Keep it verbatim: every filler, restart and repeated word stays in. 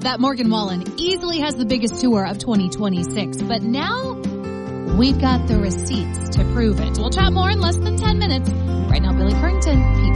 that Morgan Wallen easily has the biggest tour of twenty twenty-six. But now we've got the receipts to prove it. We'll chat more in less than ten minutes. Right now, Billy Currington,